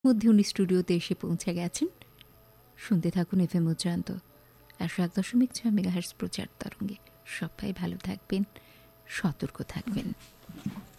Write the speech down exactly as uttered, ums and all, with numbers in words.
মধ্যে উনি স্টুডিওতে এসে পৌঁছে গেছেন। শুনতে থাকুন এফএম উচ্চান্ত একশো এক দশমিক ছয় মেগাহার্টজ প্রচার তরঙ্গে। সবাই ভালো থাকবেন, সতর্ক থাকবেন।